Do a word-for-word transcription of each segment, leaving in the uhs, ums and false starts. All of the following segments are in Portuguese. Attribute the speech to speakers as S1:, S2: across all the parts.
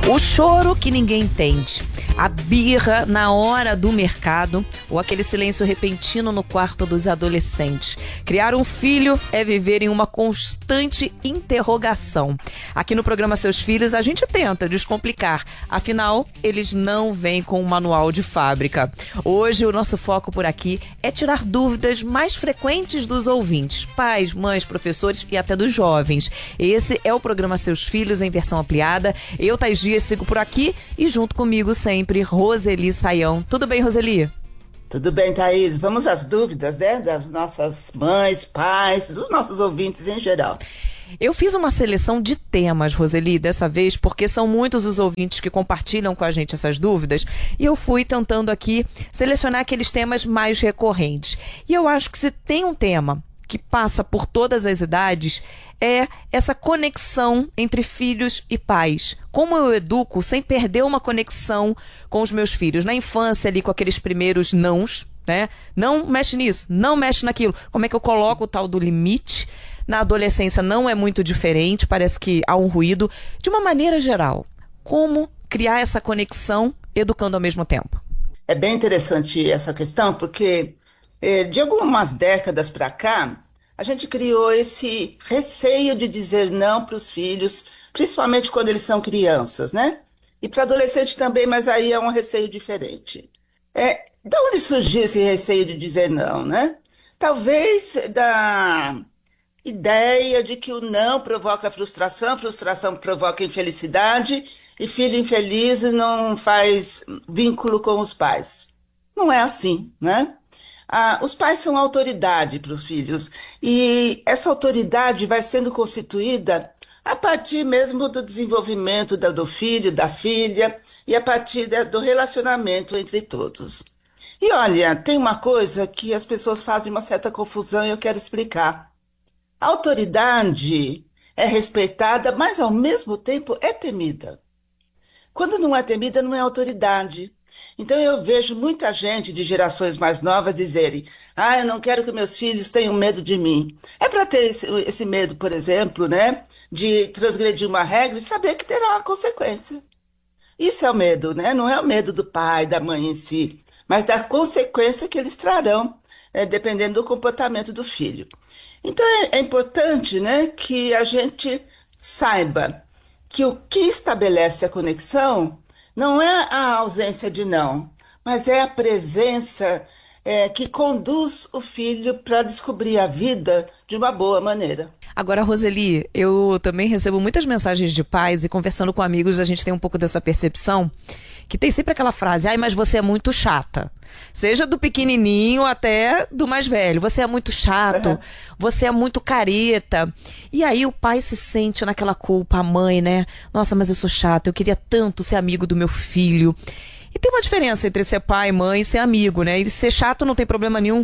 S1: O choro que ninguém entende, a birra na hora do mercado ou aquele silêncio repentino no quarto dos adolescentes. Criar um filho é viver em uma constante interrogação. Aqui no programa Seus Filhos a gente tenta descomplicar, afinal eles não vêm com um manual de fábrica. Hoje o nosso foco por aqui é tirar dúvidas mais frequentes dos ouvintes, pais, mães, professores e até dos jovens. Esse é o programa Seus Filhos em versão ampliada. Eu, Thais Dias, sigo por aqui e junto comigo sempre Roseli Saião. Tudo bem, Roseli?
S2: Tudo bem, Thaís. Vamos às dúvidas, né? Das nossas mães, pais, dos nossos ouvintes em geral.
S1: Eu fiz uma seleção de temas, Roseli, dessa vez, porque são muitos os ouvintes que compartilham com a gente essas dúvidas, e eu fui tentando aqui selecionar aqueles temas mais recorrentes. E eu acho que se tem um tema que passa por todas as idades, é essa conexão entre filhos e pais. Como eu educo sem perder uma conexão com os meus filhos? Na infância, ali com aqueles primeiros nãos, né? Não mexe nisso, não mexe naquilo. Como é que eu coloco o tal do limite? Na adolescência não é muito diferente, parece que há um ruído. De uma maneira geral, como criar essa conexão educando ao mesmo tempo?
S2: É bem interessante essa questão, porque eh, de algumas décadas para cá, a gente criou esse receio de dizer não para os filhos, principalmente quando eles são crianças, né? E para adolescente também, mas aí é um receio diferente. É, de onde surgiu esse receio de dizer não, né? Talvez da ideia de que o não provoca frustração, frustração provoca infelicidade e filho infeliz não faz vínculo com os pais. Não é assim, né? Ah, os pais são autoridade para os filhos e essa autoridade vai sendo constituída a partir mesmo do desenvolvimento da, do filho, da filha e a partir da, do relacionamento entre todos. E olha, tem uma coisa que as pessoas fazem uma certa confusão e eu quero explicar. A autoridade é respeitada, mas ao mesmo tempo é temida. Quando não é temida, não é autoridade. Então eu vejo muita gente de gerações mais novas dizerem: ah, eu não quero que meus filhos tenham medo de mim. É para ter esse, esse medo, por exemplo, né, de transgredir uma regra e saber que terá uma consequência. Isso é o medo, né? Não é o medo do pai, da mãe em si, mas da consequência que eles trarão, é, dependendo do comportamento do filho. Então é, é importante, né, que a gente saiba que o que estabelece a conexão não é a ausência de não, mas é a presença é, que conduz o filho para descobrir a vida de uma boa maneira.
S1: Agora, Roseli, eu também recebo muitas mensagens de pais e conversando com amigos a gente tem um pouco dessa percepção que tem sempre aquela frase: ai, mas você é muito chata. Seja do pequenininho até do mais velho. Você é muito chato, você é muito careta. E aí o pai se sente naquela culpa, a mãe, né? Nossa, mas eu sou chato, eu queria tanto ser amigo do meu filho. E tem uma diferença entre ser pai, mãe e ser amigo, né? E ser chato não tem problema nenhum.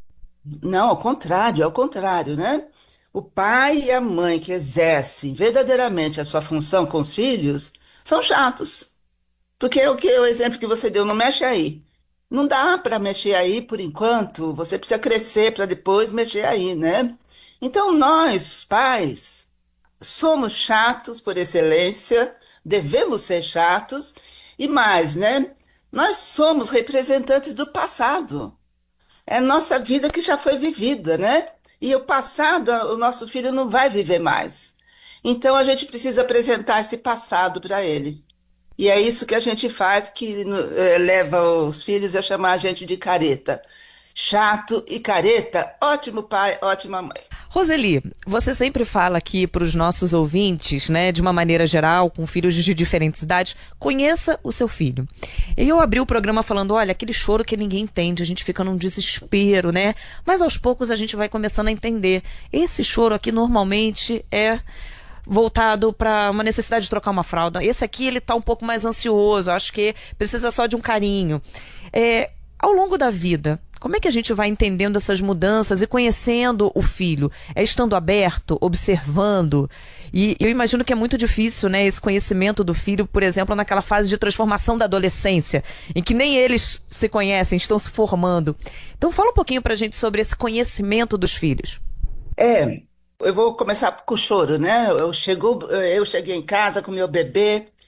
S2: Não, ao contrário, ao contrário, né? O pai e a mãe que exercem verdadeiramente a sua função com os filhos são chatos. Porque o que o exemplo que você deu, não mexe aí. Não dá para mexer aí por enquanto, você precisa crescer para depois mexer aí, né? Então nós, pais, somos chatos por excelência, devemos ser chatos, e mais, né? Nós somos representantes do passado. É a nossa vida que já foi vivida, né? E o passado, o nosso filho não vai viver mais. Então a gente precisa apresentar esse passado para ele. E é isso que a gente faz, que eh, leva os filhos a chamar a gente de careta. Chato e careta, ótimo pai, ótima mãe.
S1: Roseli, você sempre fala aqui para os nossos ouvintes, né, de uma maneira geral, com filhos de diferentes idades, conheça o seu filho. E eu abri o programa falando, olha, aquele choro que ninguém entende, a gente fica num desespero, né? Mas aos poucos a gente vai começando a entender. Esse choro aqui normalmente é voltado para uma necessidade de trocar uma fralda. Esse aqui, ele está um pouco mais ansioso, acho que precisa só de um carinho. É, ao longo da vida, como é que a gente vai entendendo essas mudanças e conhecendo o filho? É estando aberto, observando? E eu imagino que é muito difícil, né, esse conhecimento do filho, por exemplo, naquela fase de transformação da adolescência, em que nem eles se conhecem, estão se formando. Então fala um pouquinho para a gente sobre esse conhecimento dos filhos.
S2: É... Eu vou começar com o choro, né? Eu, chegou, eu cheguei em casa com meu bebê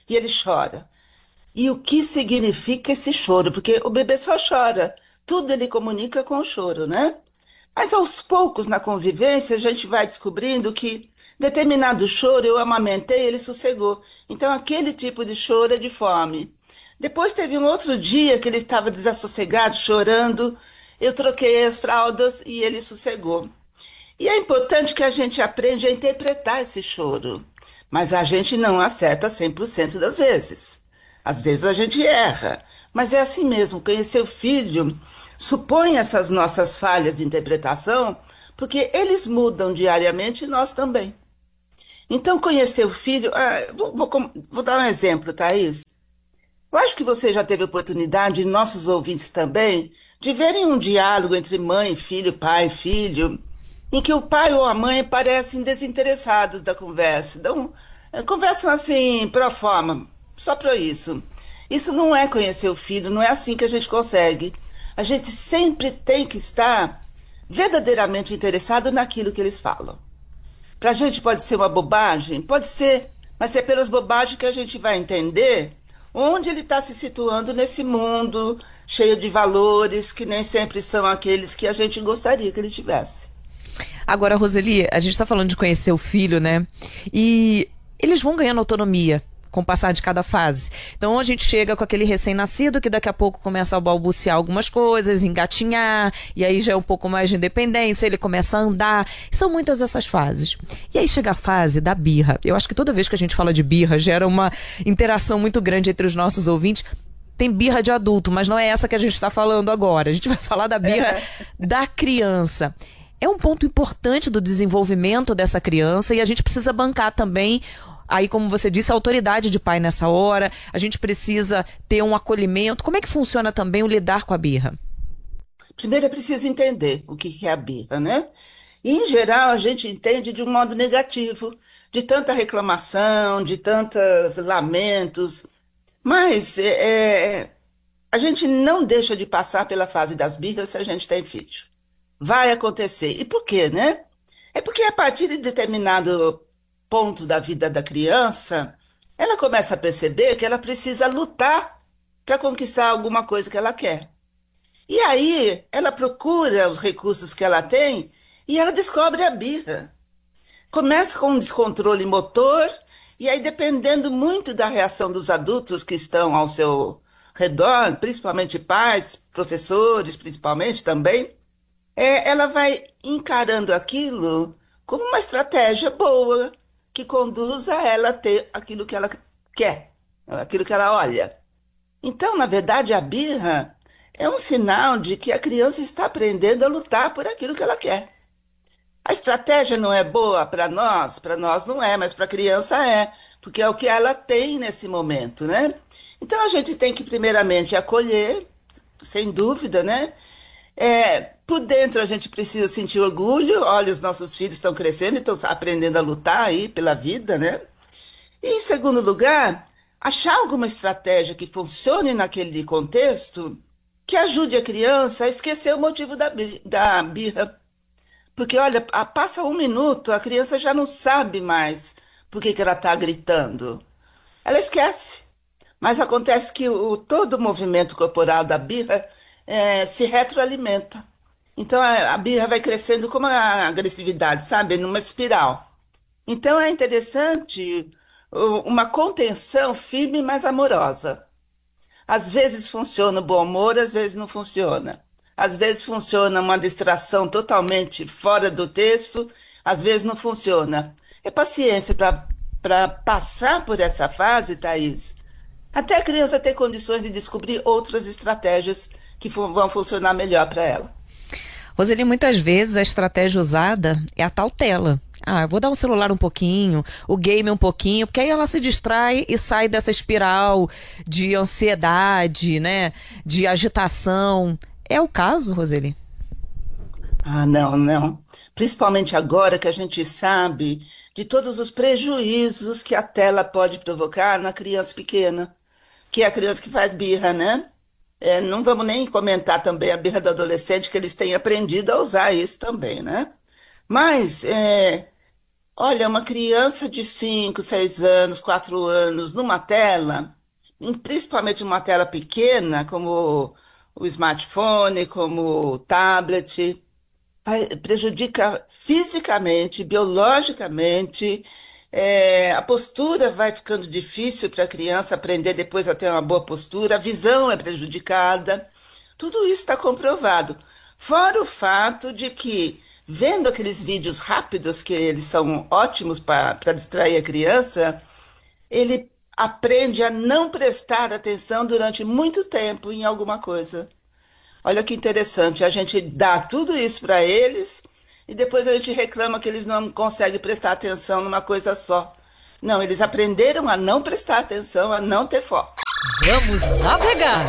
S2: e ele chora. E o que significa esse choro? Porque o bebê só chora. Tudo ele comunica com o choro, né? Mas aos poucos na convivência a gente vai descobrindo que determinado choro eu amamentei, ele sossegou. Então aquele tipo de choro é de fome. Depois teve um outro dia que ele estava desassossegado, chorando. Eu troquei as fraldas e ele sossegou. E é importante que a gente aprenda a interpretar esse choro. Mas a gente não acerta cem por cento das vezes. Às vezes a gente erra. Mas é assim mesmo, conhecer o filho supõe essas nossas falhas de interpretação, porque eles mudam diariamente e nós também. Então, conhecer o filho. Ah, vou, vou com- vou dar um exemplo, Thaís. Eu acho que você já teve oportunidade, e nossos ouvintes também, de verem um diálogo entre mãe, filho, pai, e filho, em que o pai ou a mãe parecem desinteressados da conversa. Dão, eh, conversam assim, pro forma, só para isso. Isso não é conhecer o filho, não é assim que a gente consegue. A gente sempre tem que estar verdadeiramente interessado naquilo que eles falam. Para a gente pode ser uma bobagem? Pode ser, mas é pelas bobagens que a gente vai entender onde ele está se situando nesse mundo cheio de valores que nem sempre são aqueles que a gente gostaria que ele tivesse.
S1: Agora, Roseli, a gente está falando de conhecer o filho, né? E eles vão ganhando autonomia com o passar de cada fase. Então a gente chega com aquele recém-nascido que daqui a pouco começa a balbuciar algumas coisas, engatinhar, e aí já é um pouco mais de independência, ele começa a andar. São muitas essas fases. E aí chega a fase da birra. Eu acho que toda vez que a gente fala de birra, gera uma interação muito grande entre os nossos ouvintes. Tem birra de adulto, mas não é essa que a gente está falando agora. A gente vai falar da birra da criança. É um ponto importante do desenvolvimento dessa criança e a gente precisa bancar também, aí como você disse, a autoridade de pai nessa hora. A gente precisa ter um acolhimento. Como é que funciona também o lidar com a birra?
S2: Primeiro é preciso entender o que que é a birra, né? E, em geral, a gente entende de um modo negativo, de tanta reclamação, de tantos lamentos. Mas é, é, a gente não deixa de passar pela fase das birras se a gente tem filho. Vai acontecer. E por quê, né? É porque a partir de determinado ponto da vida da criança, ela começa a perceber que ela precisa lutar para conquistar alguma coisa que ela quer. E aí ela procura os recursos que ela tem e ela descobre a birra. Começa com um descontrole motor, e aí, dependendo muito da reação dos adultos que estão ao seu redor, principalmente pais, professores, principalmente também, é, ela vai encarando aquilo como uma estratégia boa, que conduz a ela a ter aquilo que ela quer, aquilo que ela olha. Então, na verdade, a birra é um sinal de que a criança está aprendendo a lutar por aquilo que ela quer. A estratégia não é boa para nós, para nós não é, mas para a criança é, porque é o que ela tem nesse momento, né? Então a gente tem que primeiramente acolher, sem dúvida, né? É, por dentro a gente precisa sentir orgulho, olha, os nossos filhos estão crescendo e estão aprendendo a lutar aí pela vida, né? E em segundo lugar, achar alguma estratégia que funcione naquele contexto que ajude a criança a esquecer o motivo da, bi- da birra. Porque, olha, a- passa um minuto, a criança já não sabe mais por que que ela está gritando. Ela esquece. Mas acontece que o, todo o movimento corporal da birra eh, se retroalimenta. Então a, a birra vai crescendo como a agressividade, sabe? Numa espiral. Então é interessante o- uma contenção firme, mas amorosa. Às vezes funciona o bom humor, às vezes não funciona. Às vezes funciona uma distração totalmente fora do texto, às vezes não funciona. É paciência para para passar por essa fase, Thaís, até a criança ter condições de descobrir outras estratégias que fu- vão funcionar melhor para ela.
S1: Roseli, muitas vezes a estratégia usada é a tal tela. Ah, eu vou dar o celular um pouquinho, o game um pouquinho, porque aí ela se distrai e sai dessa espiral de ansiedade, né? De agitação. É o caso, Roseli?
S2: Ah, não, não. Principalmente agora que a gente sabe de todos os prejuízos que a tela pode provocar na criança pequena, que é a criança que faz birra, né? É, não vamos nem comentar também a birra do adolescente, que eles têm aprendido a usar isso também, né? Mas é, Olha, uma criança de cinco, seis anos, quatro anos, numa tela, em- principalmente uma tela pequena, como o smartphone, como o tablet, vai- prejudica fisicamente, biologicamente, é, a postura vai ficando difícil para a criança aprender depois a ter uma boa postura, a visão é prejudicada. Tudo isso está comprovado. Fora o fato de que, vendo aqueles vídeos rápidos, que eles são ótimos para distrair a criança, ele aprende a não prestar atenção durante muito tempo em alguma coisa. Olha que interessante, a gente dá tudo isso para eles e depois a gente reclama que eles não conseguem prestar atenção numa coisa só. Não, eles aprenderam a não prestar atenção, a não ter foco.
S3: Vamos navegar.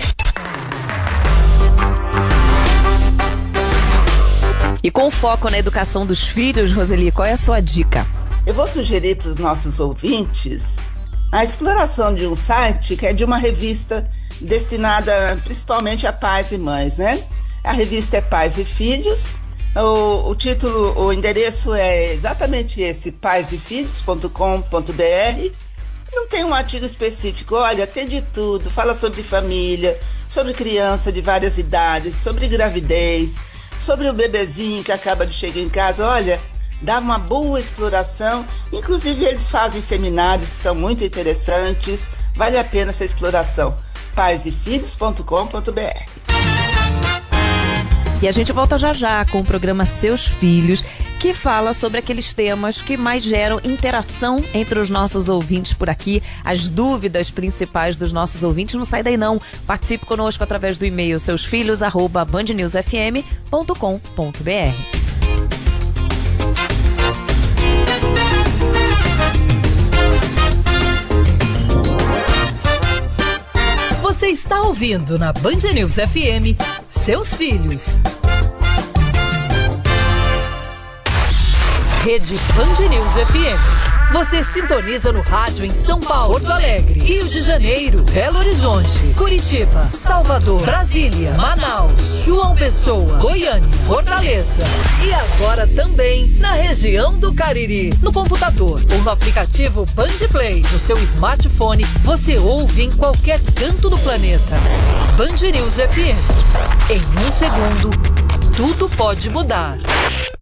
S1: E com foco na educação dos filhos, Roseli, qual é a sua dica?
S2: Eu vou sugerir para os nossos ouvintes a exploração de um site que é de uma revista destinada principalmente a pais e mães, né? A revista é Pais e Filhos. O, o título, o endereço é exatamente esse, pais e filhos ponto com ponto br. Não tem um artigo específico, olha, tem de tudo, fala sobre família, sobre criança de várias idades, sobre gravidez, sobre o bebezinho que acaba de chegar em casa, olha, dá uma boa exploração, inclusive eles fazem seminários que são muito interessantes, vale a pena essa exploração, pais e filhos ponto com ponto br.
S1: E a gente volta já já com o programa Seus Filhos, que fala sobre aqueles temas que mais geram interação entre os nossos ouvintes por aqui, as dúvidas principais dos nossos ouvintes. Não sai daí não, participe conosco através do e-mail seusfilhos arroba band news f m ponto com ponto br.
S3: Você está ouvindo na Band News F M, Seus Filhos. Rede Band News F M. Você sintoniza no rádio em São Paulo, Porto Alegre, Rio de Janeiro, Belo Horizonte, Curitiba, Salvador, Brasília, Manaus, João Pessoa, Goiânia, Fortaleza. E agora também na região do Cariri. No computador ou no aplicativo Band Play, no seu smartphone, você ouve em qualquer canto do planeta. Band News F M. Em um segundo, tudo pode mudar.